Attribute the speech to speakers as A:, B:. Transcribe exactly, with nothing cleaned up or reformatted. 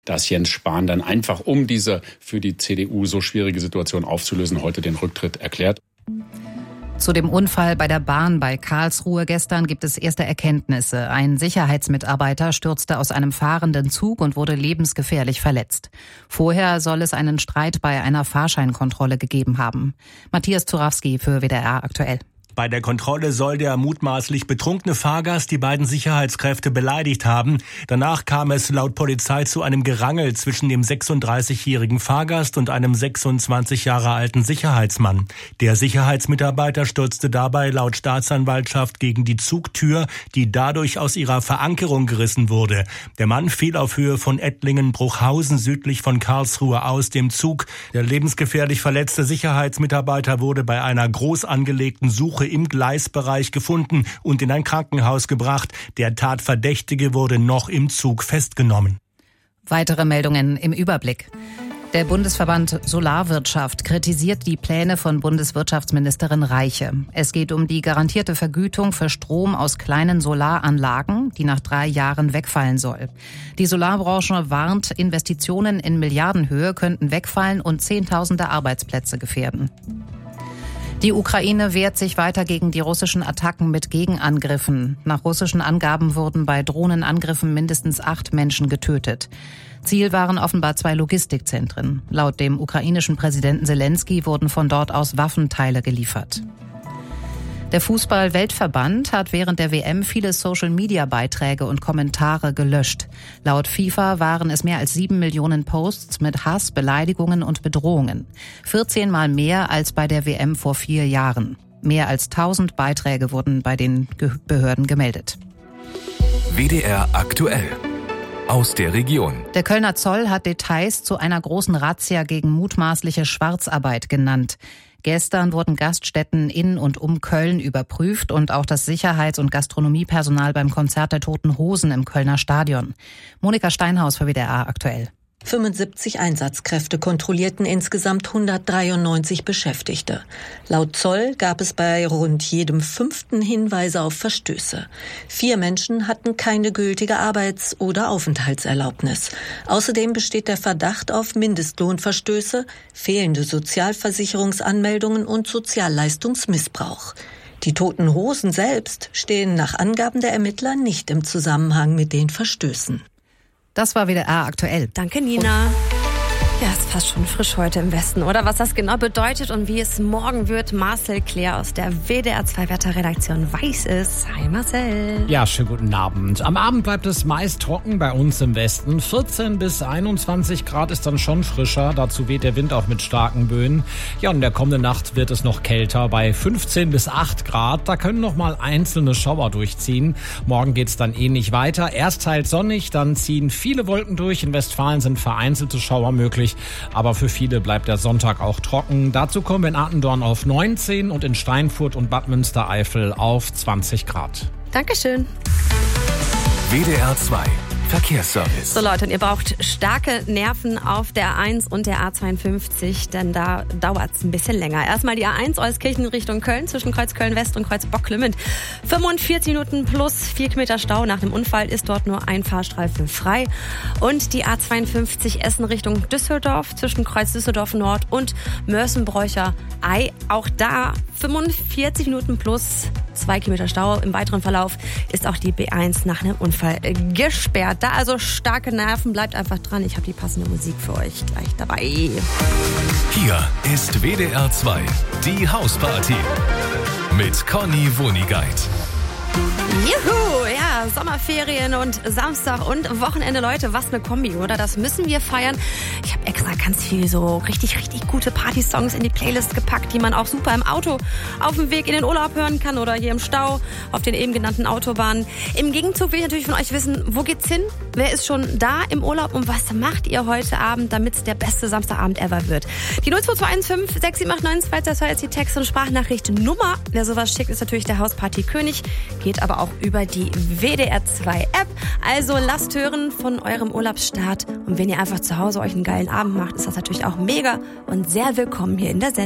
A: dass Jens Spahn dann einfach, um diese für die C D U so schwierige Situation aufzulösen, heute den Rücktritt erklärt.
B: Zu dem Unfall bei der Bahn bei Karlsruhe gestern gibt es erste Erkenntnisse. Ein Sicherheitsmitarbeiter stürzte aus einem fahrenden Zug und wurde lebensgefährlich verletzt. Vorher soll es einen Streit bei einer Fahrscheinkontrolle gegeben haben. Matthias Zurawski für W D R aktuell.
C: Bei der Kontrolle soll der mutmaßlich betrunkene Fahrgast die beiden Sicherheitskräfte beleidigt haben. Danach kam es laut Polizei zu einem Gerangel zwischen dem sechsunddreißigjährigen Fahrgast und einem sechsundzwanzig Jahre alten Sicherheitsmann. Der Sicherheitsmitarbeiter stürzte dabei laut Staatsanwaltschaft gegen die Zugtür, die dadurch aus ihrer Verankerung gerissen wurde. Der Mann fiel auf Höhe von Ettlingen-Bruchhausen südlich von Karlsruhe aus dem Zug. Der lebensgefährlich verletzte Sicherheitsmitarbeiter wurde bei einer groß angelegten Suche im Gleisbereich gefunden und in ein Krankenhaus gebracht. Der Tatverdächtige wurde noch im Zug festgenommen.
B: Weitere Meldungen im Überblick. Der Bundesverband Solarwirtschaft kritisiert die Pläne von Bundeswirtschaftsministerin Reiche. Es geht um die garantierte Vergütung für Strom aus kleinen Solaranlagen, die nach drei Jahren wegfallen soll. Die Solarbranche warnt, Investitionen in Milliardenhöhe könnten wegfallen und Zehntausende Arbeitsplätze gefährden. Die Ukraine wehrt sich weiter gegen die russischen Attacken mit Gegenangriffen. Nach russischen Angaben wurden bei Drohnenangriffen mindestens acht Menschen getötet. Ziel waren offenbar zwei Logistikzentren. Laut dem ukrainischen Präsidenten Selensky wurden von dort aus Waffenteile geliefert. Der Fußball-Weltverband hat während der W M viele Social-Media-Beiträge und Kommentare gelöscht. Laut FIFA waren es mehr als sieben Millionen Posts mit Hass, Beleidigungen und Bedrohungen. vierzehn Mal mehr als bei der W M vor vier Jahren. Mehr als tausend Beiträge wurden bei den Ge- Behörden gemeldet.
D: W D R aktuell. Aus der Region.
B: Der Kölner Zoll hat Details zu einer großen Razzia gegen mutmaßliche Schwarzarbeit genannt. Gestern wurden Gaststätten in und um Köln überprüft und auch das Sicherheits- und Gastronomiepersonal beim Konzert der Toten Hosen im Kölner Stadion. Monika Steinhaus für W D R aktuell.
E: fünfundsiebzig Einsatzkräfte kontrollierten insgesamt hundertdreiundneunzig Beschäftigte. Laut Zoll gab es bei rund jedem fünften Hinweise auf Verstöße. Vier Menschen hatten keine gültige Arbeits- oder Aufenthaltserlaubnis. Außerdem besteht der Verdacht auf Mindestlohnverstöße, fehlende Sozialversicherungsanmeldungen und Sozialleistungsmissbrauch. Die Toten Hosen selbst stehen nach Angaben der Ermittler nicht im Zusammenhang mit den Verstößen.
B: Das war W D R aktuell.
F: Danke, Nina. Ja, ist fast schon frisch heute im Westen, oder? Was das genau bedeutet und wie es morgen wird, Marcel Claire aus der W D R zwei Wetterredaktion weiß es. Hi Marcel.
G: Ja, schönen guten Abend. Am Abend bleibt es meist trocken bei uns im Westen. vierzehn bis einundzwanzig Grad ist dann schon frischer. Dazu weht der Wind auch mit starken Böen. Ja, und in der kommenden Nacht wird es noch kälter bei fünfzehn bis acht Grad. Da können noch mal einzelne Schauer durchziehen. Morgen geht's dann ähnlich weiter. Erst teils sonnig, dann ziehen viele Wolken durch. In Westfalen sind vereinzelte Schauer möglich. Aber für viele bleibt der Sonntag auch trocken. Dazu kommen wir in Attendorn auf neunzehn und in Steinfurt und Bad Münstereifel auf zwanzig Grad.
F: Dankeschön.
D: W D R zwei Verkehrsservice.
F: So Leute, und ihr braucht starke Nerven auf der A eins und der A zweiundfünfzig, denn da dauert es ein bisschen länger. Erstmal die A eins Euskirchen Richtung Köln zwischen Kreuz Köln-West und Kreuz Bockle mit fünfundvierzig Minuten plus vier Kilometer Stau. Nach dem Unfall ist dort nur ein Fahrstreifen frei. Und die A zweiundfünfzig Essen Richtung Düsseldorf zwischen Kreuz Düsseldorf Nord und Mörsenbräucher Ei. Auch da fünfundvierzig Minuten plus zwei Kilometer Stau. Im weiteren Verlauf ist auch die B eins nach einem Unfall gesperrt. Da also starke Nerven, bleibt einfach dran. Ich habe die passende Musik für euch gleich dabei.
D: Hier ist W D R zwei, die Hausparty mit Conny Wonigkeit.
F: Juhu, ja, Sommerferien und Samstag und Wochenende, Leute, was eine Kombi, oder? Das müssen wir feiern. Ich habe extra ganz viel so richtig, richtig gute Party-Songs in die Playlist gepackt, die man auch super im Auto auf dem Weg in den Urlaub hören kann oder hier im Stau auf den eben genannten Autobahnen. Im Gegenzug will ich natürlich von euch wissen, wo geht's hin? Wer ist schon da im Urlaub und was macht ihr heute Abend, damit es der beste Samstagabend ever wird? Die null zwei zwei eins fünf sechs sieben acht neun zwei, das war jetzt die Text- und Sprachnachricht Nummer. Wer sowas schickt, ist natürlich der Hausparty-König. Geht aber auch über die W D R zwei App. Also lasst hören von eurem Urlaubsstart. Und wenn ihr einfach zu Hause euch einen geilen Abend macht, ist das natürlich auch mega und sehr willkommen hier in der Sendung.